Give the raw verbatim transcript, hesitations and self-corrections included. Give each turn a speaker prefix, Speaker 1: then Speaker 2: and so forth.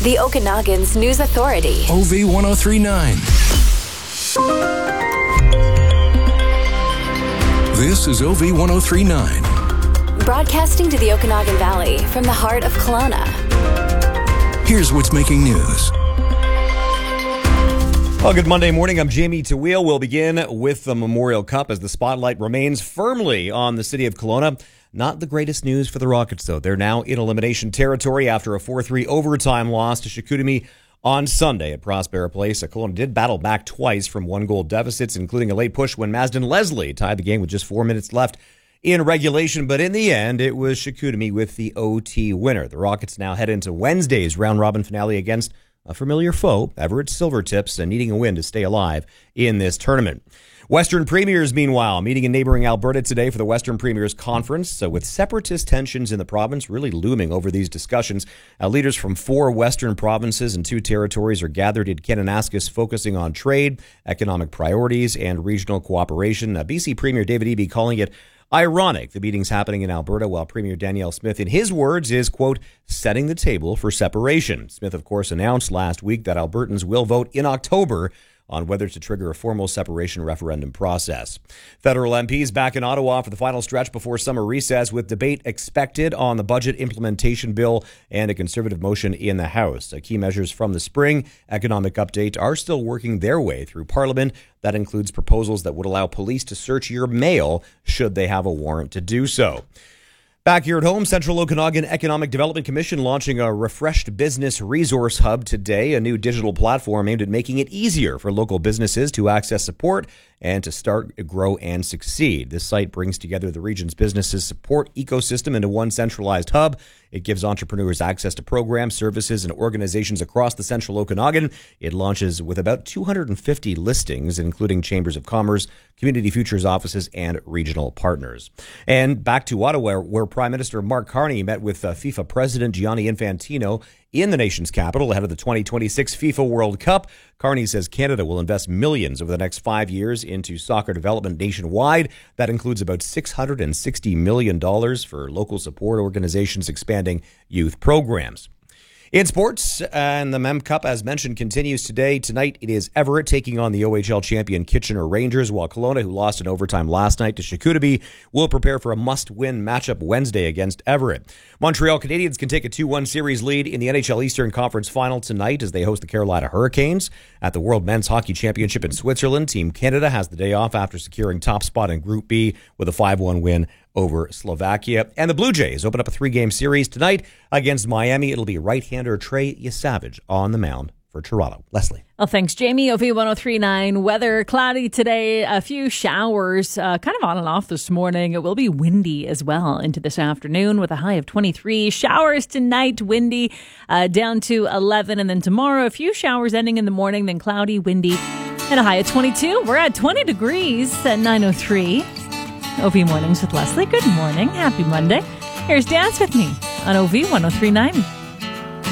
Speaker 1: the Okanagan's News Authority.
Speaker 2: O V ten thirty-nine. This is O V ten thirty-nine.
Speaker 1: Broadcasting to the Okanagan Valley from the heart of Kelowna.
Speaker 2: Here's what's making news.
Speaker 3: Well, good Monday morning. I'm Jamie Tawil. We'll begin with the Memorial Cup as the spotlight remains firmly on the city of Kelowna. Not the greatest news for the Rockets, though. They're now in elimination territory after a four three overtime loss to Chicoutimi on Sunday at Prospera Place. Kelowna did battle back twice from one-goal deficits, including a late push when Masden Leslie tied the game with just four minutes left in regulation. But in the end, it was Chicoutimi with the O T winner. The Rockets now head into Wednesday's round-robin finale against a familiar foe, Everett Silvertips, and needing a win to stay alive in this tournament. Western Premiers, meanwhile, meeting in neighboring Alberta today for the Western Premiers Conference. So with separatist tensions in the province really looming over these discussions, uh, leaders from four Western provinces and two territories are gathered in Kananaskis, focusing on trade, economic priorities, and regional cooperation. Uh, B C Premier David Eby calling it ironic the meeting's happening in Alberta, while Premier Danielle Smith, in his words, is, quote, setting the table for separation. Smith, of course, announced last week that Albertans will vote in October on whether to trigger a formal separation referendum process. Federal M Ps back in Ottawa for the final stretch before summer recess, with debate expected on the budget implementation bill and a Conservative motion in the House. Key measures from the spring economic update are still working their way through Parliament. That includes proposals that would allow police to search your mail should they have a warrant to do so. Back here at home, Central Okanagan Economic Development Commission launching a refreshed business resource hub today, a new digital platform aimed at making it easier for local businesses to access support and to start, grow, and succeed. This site brings together the region's businesses support ecosystem into one centralized hub. It gives entrepreneurs access to programs, services, and organizations across the Central Okanagan. It launches with about two hundred fifty listings, including chambers of commerce, community futures offices, and regional partners. And back to Ottawa, where Prime Minister Mark Carney met with uh, FIFA President Gianni Infantino in the nation's capital ahead of the twenty twenty-six FIFA World Cup. Carney says Canada will invest millions over the next five years into soccer development nationwide. That includes about six hundred sixty million dollars for local support organizations expanding youth programs. In sports, and the Mem Cup, as mentioned, continues today. Tonight, it is Everett taking on the O H L champion Kitchener Rangers, while Kelowna, who lost in overtime last night to Chicoutimi, will prepare for a must-win matchup Wednesday against Everett. Montreal Canadiens can take a two one series lead in the N H L Eastern Conference Final tonight as they host the Carolina Hurricanes. At the World Men's Hockey Championship in Switzerland, Team Canada has the day off after securing top spot in Group B with a five one win over Slovakia. And the Blue Jays open up a three-game series tonight against Miami. It'll be right-hander Trey Yesavage on the mound for Toronto. Leslie.
Speaker 4: Well, thanks, Jamie. O V ten thirty-nine. Weather cloudy today. A few showers, uh, kind of on and off this morning. It will be windy as well into this afternoon with a high of twenty-three. Showers tonight, windy, uh, down to eleven. And then tomorrow, a few showers ending in the morning, then cloudy, windy, and a high of twenty-two. We're at twenty degrees at nine oh three. O V Mornings with Leslie. Good morning. Happy Monday. Here's Dance With Me on O V ten thirty-nine.